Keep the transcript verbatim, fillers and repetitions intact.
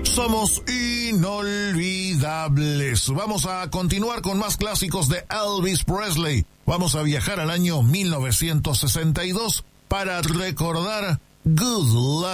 Somos inolvidables. Vamos a continuar con más clásicos de Elvis Presley. Vamos a viajar al año mil novecientos sesenta y dos para recordar Good Luck